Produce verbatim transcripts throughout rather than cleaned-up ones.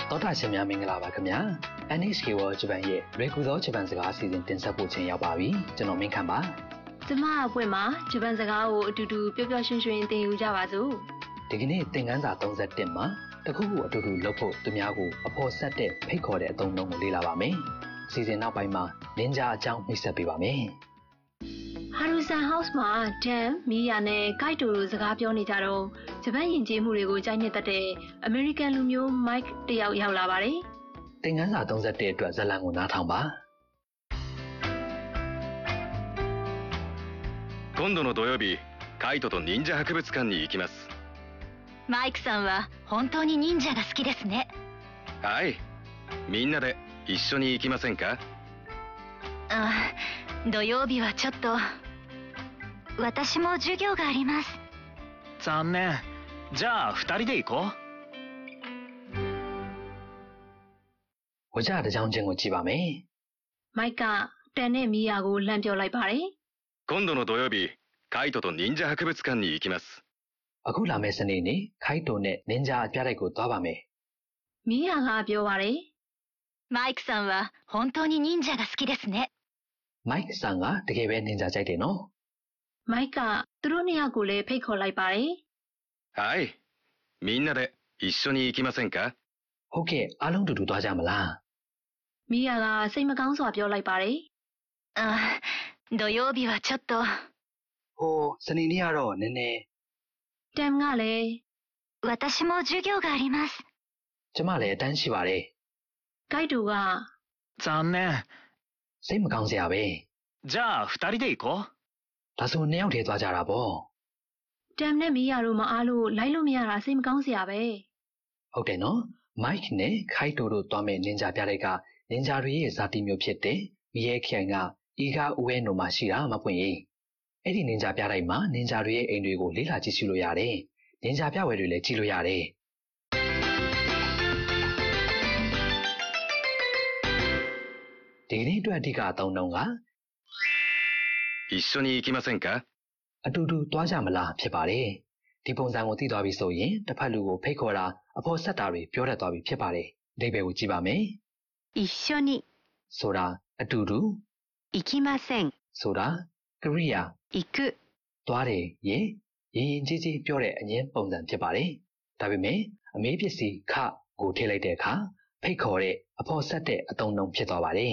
တောတာရှင်များမင်္ဂလာပါခင်ဗျာ N H K World Japan ရဲ့ရေကူသောဂျပန်စကားအစီအစဉ်တင်ဆက်ဖို့ချိန်ရောက်ပါပြီကျွန်တော်မင်းခမ်းပါကျမအပွင့်မှာဂျပန်စကားကိုအတူတူပျော်ပျော်ရွှင်ရွှင်သင်ယူကြပါစို့ဒီကနေ့သင်ခန်းစာ၃၁မှာတခုခုအတူတူလုပ်ဖို့သူများကိုအဖို့ဆက်တဲ့ဖိတ်ခေါ်တဲ့အသုံးအနှုန်းကိုလေ့လာပါမယ်အစီအစဉ်နောက်ပိုင်းမှာနင်ဂျာအကြောင်းမိတ်ဆက်ပေးပါမယ်ဟာရူဆန်ဟောက်စ်မှာဒမ်မီယာနဲ့ဂိုက်တိုတို့စကားပြောနေကြတော့ဂျပန်ယဉ်ကျေးမှုတွေကိုကြိုက်နှစ်သက်တဲ့အမေရိကန်လူမျိုးမိုက်တယောက်ရောက်လာပါတယ်သင်ခန်းစာ၃၁အတွက်ဇာတ်လမ်းကိုနားထောင်ပါ今度の土曜日、カイトと忍者博物館に行きます。 マイクさんは本当に忍者が好きですね。 はい。みんなで一緒に行きませんか？ あ、土曜日はちょっと。私も授業があります。 残念。じゃあ二人で行こう。 ဝကြတစ်ကြောင်းချင်းကိုကြည့်ပါမယ်မိုက်ကတန်နဲ့မီယာကိုလှမ်းပြောလိုက်ပါတယ်今度の土曜日、カイトと忍者博物館に行きます。 အခုလာမယ့်စနေနေ့ခိုက်တိုနဲ့နင်ဂျာအပြတိုက်ကိုသွားပါမယ်မီယာကပြောပါတယ်マイクさんは本当に忍者が好きですね。 မိုက်ဆန်ကတကယ်ပဲနင်ဂျာကြိုက်တယ်နော်မိုက်ကသူတို့နှစ်ယောက်ကိုလည်းဖိတ်ခေါ်လိုက်ပါတယ်はい。みんなで一緒に行きませんか？ ဟုတ်ကဲ့အားလုံးတူတူသွားကြမလားမီယာကစိတ်မကောင်းစွာပြောလိုက်ပါတယ်あ、土曜日はちょっと。 ဟိုစနေနေ့ကတော့နည်းနည်းတမ်ကလည်း私も授業があります。 ကျမလည်းအတန်းရှိပါတယ်ဂိုက်တိုက残念。 စိတ်မကောင်းစရာပဲじゃあ二人で行こう。 ဒါဆိုနှစ်ယောက်တည်းသွားကြတာပေါ့တမ်နဲ့မီယာတို့မအားလို့လိုက်လို့မရတာစိတ်မကောင်းစရာပဲဟုတ်တယ်နော်မိုက်နဲ့ခိုက်တိုတို့သွားမဲ့နင်ဂျာပြတိုက်ကနင်ဂျာတွေရဲ့ဇာတိမျိုးဖြစ်တဲ့မီးရဲခိုင်ကဤကားဦးဝဲနိုမှာရှိတာမပွင့်ရင်အဲ့ဒီနင်ဂျာပြတိုက်မှာနင်ဂျာတွေရဲ့အိမ်တွေကိုလေ့လာကြည့်ရှုလို့ရတယ်နင်ဂျာပြဝဲတွေလည်းကြည့်လို့ရတယ်ဒီနေ့အတွက်အဓိကအသုံးနှုန်းက一緒に行きませんか？ အတူတူသွားကြမလားဖြစ်ပါတယ်ဒီပုံစံကိုသိသွားပြီဆိုရင်တစ်ဖက်လူကိုဖိတ်ခေါ်တာအဖို့ဆက်တာတွေပြောတတ်သွားပြီဖြစ်ပါတယ်အဓိပ္ပာယ်ကိုကြည့်ပါမယ်一緒にဆိုတာအတူတူ行きませんဆိုတာကရိယာ行くသွားတယ်ရေရင်ရင်ကြီးကြီးပြောတဲ့အငင်းပုံစံဖြစ်ပါတယ်ဒါပေမဲ့အမေးပစ္စည်းခကိုထည့်လိုက်တဲ့အခါဖိတ်ခေါ်တဲ့အဖို့ဆက်တဲ့အသုံးအနှုန်းဖြစ်သွားပါတယ်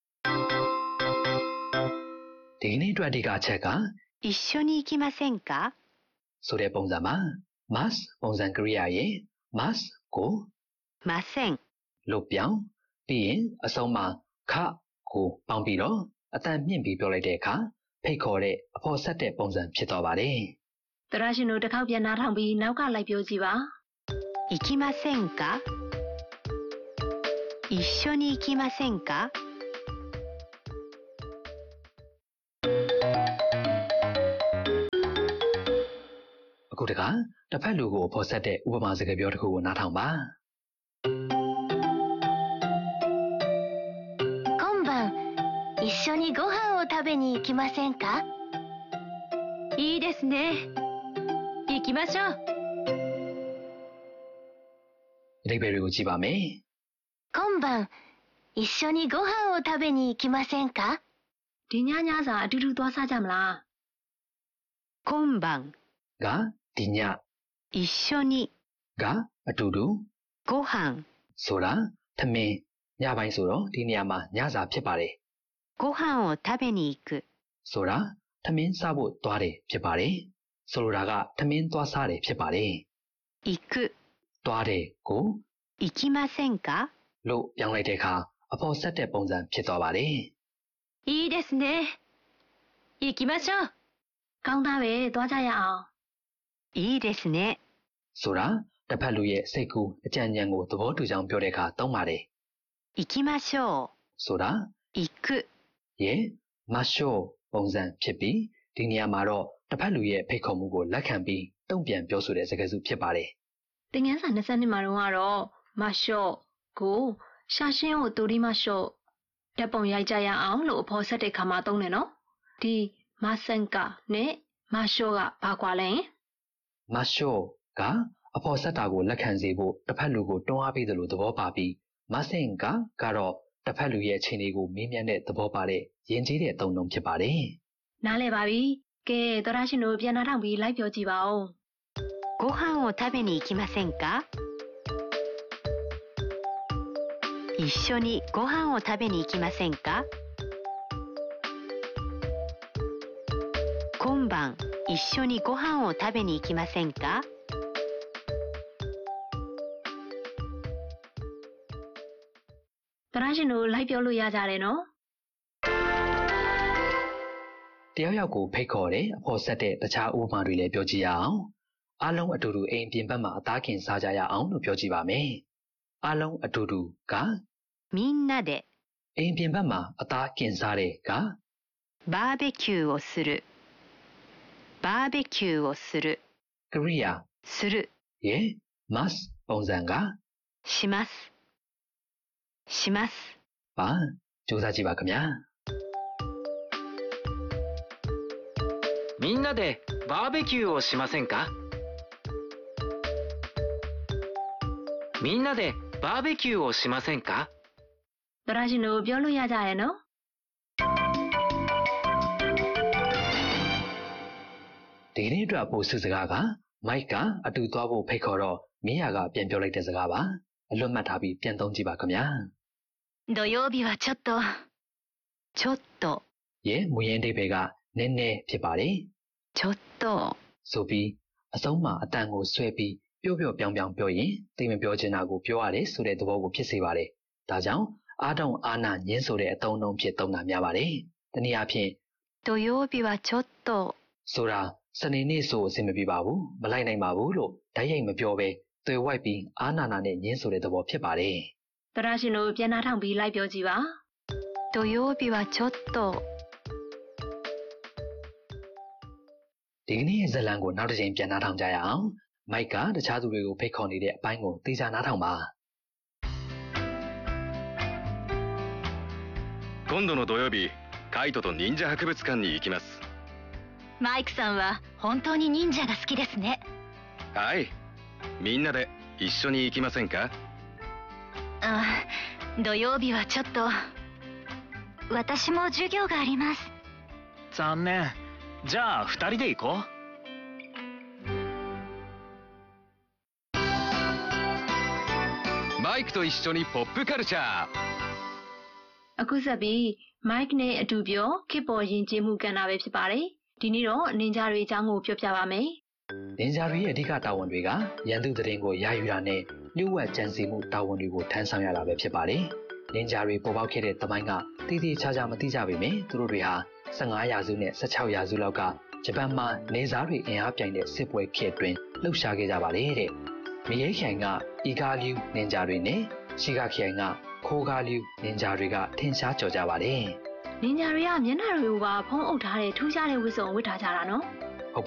ဒီနေ့အတွက်အဓိကအချက်က一緒に行きませんかဆိုတဲ့ပုံစံမှာ must ပုံစံကရိယာရဲ့ must ကိုませんလို့ပြောင်းပြီးရင်အဆုံးမှာခကိုပေါင်းပြီးတော့အတန်မြင့်ပြီးပြောလိုက်တဲ့အခါဖိတ်ခေါ်တဲ့အဖို့ဆက်တဲ့ပုံစံဖြစ်သွားပါတယ်တရရှင်တို့တစ်ခေါက်ပြန်နားထောင်ပြီးနောက်ကလိုက်ပြောကြည့်ပါ行きませんか一緒に行きませんかအခုတခါတစ်ဖက်လူကိုဖော်ဆက်တဲ့ဥပမာစကားပြောတစ်ခုကိုနားထောင်ပါ今晩一緒にご飯を食べに行きませんかいいですね行きましょうအဓိပ္ပာယ်တွေကိုကြည့်ပါမယ်今晩一緒にご飯を食べに行きませんかဒီညညစာအတူတူသွားစားကြမလား今晩ကဒီည一緒にကအတူတူご飯ဆိုတာထမင်းညပိုင်းဆိုတော့ဒီနေရာမှာညစာဖြစ်ပါတယ်ご飯を食べに行くဆိုတာထမင်းစားဖို့သွားတယ်ဖြစ်ပါတယ်ဆိုလိုတာကထမင်းသွားစားတယ်ဖြစ်ပါတယ်行くသွားတယ်ကို行きませんかလို့ပြောင်းလိုက်တဲ့အခါအဖို့ဆက်တဲ့ပုံစံဖြစ်သွားပါတယ်いいですね行きましょうကောင်းသားပဲသွားကြရအောင်いいですねဆိုတာတစ်ဖက်လူရဲ့စိတ်ကူးအကြံဉာဏ်ကိုသဘောတူကြောင်းပြောတဲ့အခါသုံးပါတယ်行きましょうဆိုတာ行くရဲ့မရှို့ပုံစံဖြစ်ပြီးဒီနေရာမှာတော့တစ်ဖက်လူရဲ့ဖိတ်ခေါ်မှုကိုလက်ခံပြီးတုံ့ပြန်ပြောဆိုတဲ့စကားစုဖြစ်ပါတယ်သင်ခန်းစာ၂၂မှာတော့ကတော့မရှို့ကိုရှာရှင်းကိုတူရီမရှို့တက်ပုံရိုက်ကြရအောင်လို့အဖို့ဆက်တဲ့ခါမှာသုံးတယ်နော်ဒီမဆန်ကာနဲ့မရှို့ကဘာကွာလဲမရှို့ကအဖော်ဆက်တာကိုလက်ခံစေဖို့တစ်ဖက်လူကိုတွန်းအားပေးတယ်လို့သဘောပါပြီးမဆင်ကကတော့တစ်ဖက်လူရဲ့အခြေအနေကိုမေးမြန်းတဲ့သဘောပါတဲ့ယဉ်ကျေးတဲ့အသုံးအနှုန်းဖြစ်ပါတယ်။နားလည်ပါပြီ။ကဲသောရရှင်တို့ပြန်နှာထောင်ပြီးလိုက်ပြောကြည့်ပါဦး။ご飯を食べに行きませんか？一緒にご飯を食べに行きませんか？今晩一緒にご飯を食べに行きませんか？ သောရရှင်တို့လိုက်ပြောလို့ရကြတယ်နော်တယောက်ယောက်ကိုဖိတ်ခေါ်တယ်အဖော်ဆက်တဲ့တခြားဥပမာတွေလည်းပြောကြည့်ရအောင်အားလုံးအတူတူအိမ်ပြင်ဘက်မှာအသားကင်စားကြရအောင်လို့ပြောကြည့်ပါမယ်အားလုံးအတူတူကみんなでအိမ်ပြင်ဘက်မှာအသားကင်စားတဲ့ကバーベキューをするバーベキューをするကရိယာするရဲ့ must ပုံစံကしますしますပါစူးစမ်းကြည့်ပါခင်ဗျာみんなでバーベキューをしませんかみんなでバーベキューをしませんかသောရရှင်တို့ပြောလို့ရကြတယ်နော်ဒီနေ့အတွက်ပို့စုစကားကမိုက်ကအတူသွားဖို့ဖိတ်ခေါ်တော့မင်းရကပြန်ပြောလိုက်တဲ့စကားပါအလွတ်မှတ်ထားပြီးပြန်သုံးကြည့်ပါခင်ဗျာ土曜日はちょっとちょっとရဲ့မူရင်းအဓိပ္ပာယ်ကနည်းနည်းဖြစ်ပါတယ်ちょっとဆိုပြီးအဆုံးမှာအတန်ကိုဆွဲပြီးပျော့ပျော့ပြောင်းပြောင်းပြောရင်သိမပြောချင်တာကိုပြောရတယ်ဆိုတဲ့သဘောကိုဖြစ်စေပါတယ်ဒါကြောင့်အားတောင်အားနာညင်းဆိုတဲ့အသုံးအနှုန်းဖြစ်သုံးတာများပါတယ်တနည်းအားဖြင့်土曜日はちょっとဆိုတာစနေနေ့ဆိုအဆင်မပြေပါဘူးမလိုက်နိုင်ပါဘူးလို့ဓာတ်ရိုက်မပြောဘဲသွေဝိုက်ပြီးအားနာနာနဲ့ညင်းဆိုတဲ့သဘောဖြစ်ပါတယ်သောရရှင်တို့ပြန်နှာထောင်ပြီးလိုက်ပြောကြည့်ပါ土曜日はちょっとဒီကနေ့ရဲ့ဇာတ်လမ်းကိုနောက်တစ်ချိန်ပြန်နှာထောင်ကြရအောင်မိုက်ကတခြားသူတွေကိုဖိတ်ခေါ်နေတဲ့အပိုင်းကိုသိချာနှာထောင်ပါ今度の土曜日カイトと忍者博物館に行きますマイクさんは本当に忍者が好きですねはいみんなで一緒に行きませんかあ土曜日はちょっと私も授業があります残念じゃあ二人で行こうマイクと一緒にポップカルチャーအခုဆက်ပြီး Mike နဲ့အတူပြောခေတ်ပေါ်ယဉ်ကျေးမှုကဏ္ဍပဲဖြစ်ပါတယ်ဒီနေ့တော့နင်ဂျာတွေအကြောင်းကိုပြောပြပါမယ်နင်ဂျာတွေရဲ့အဓိကတာဝန်တွေကရန်သူသတင်းကိုရယူတာနဲ့လျှို့ဝှက်ကြံစည်မှုတာဝန်တွေကိုထမ်းဆောင်ရတာပဲဖြစ်ပါတယ်နင်ဂျာတွေပေါ်ပေါက်ခဲ့တဲ့သမိုင်းကတည်တည်ချာချာမသိကြပေမယ့်သူတို့တွေဟာဆယ့်ငါးရာစုနဲ့ဆယ့်ခြောက်ရာစုလောက်ကဂျပန်မှာနေစားတွေအင်အားပြိုင်တဲ့စစ်ပွဲခေတ်အတွင်းလှုပ်ရှားခဲ့ကြပါလေတဲ့မယေးခိုင်ကအီဂါလျူနင်ဂျာတွေနဲ့ရှီဂါခိုင်ကခိုးကားလျူနင်ဂျာတွေကထင်ရှားကြော်ကြပါတယ်နင်ဂျာတွေကမျက်နှာတွေကိုပါဖုံးအုပ်ထားတဲ့ထူးခြားတဲ့ဝတ်စုံဝတ်ထားကြတာနော်